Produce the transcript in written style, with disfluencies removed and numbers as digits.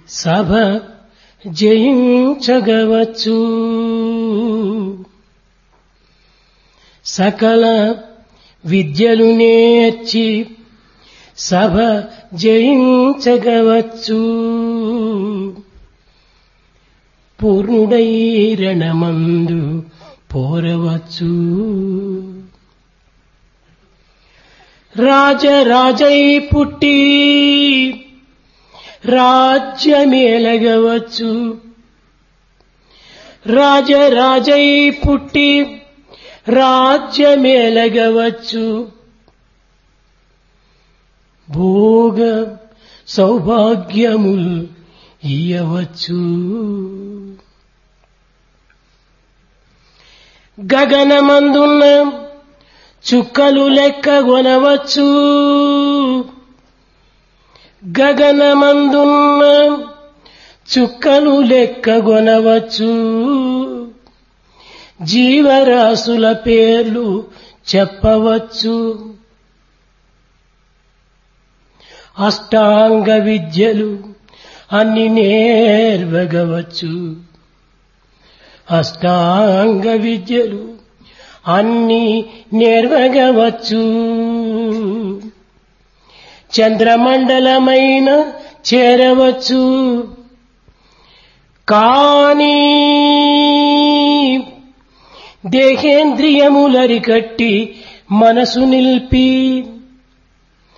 సభ జయించగవచ్చు. సకల విద్యలు నేర్చి సభ జయించగవచ్చు. పూర్ణుడై రణమందు పోరవచ్చు. రాజరాజై పుట్టి రాజ్యమేలగవచ్చు. రాజరాజై పుట్టి రాజ్యమేలగవచ్చు. భోగ సౌభాగ్యముల్ ఇయ్యవచ్చు. గగనమందున్న చుక్కలు లెక్కగొనవచ్చు. గగనమందున్న చుక్కలు లెక్కగొనవచ్చు. జీవరాశుల పేర్లు చెప్పవచ్చు. అష్టాంగ విద్యలు అన్ని నేర్వగవచ్చు. అష్టాంగ విద్యలు అన్ని నేర్వగవచ్చు. చంద్రమండలమైన చేరవచ్చు. కానీ దేహేంద్రియములరికట్టి మనసు నిలిపి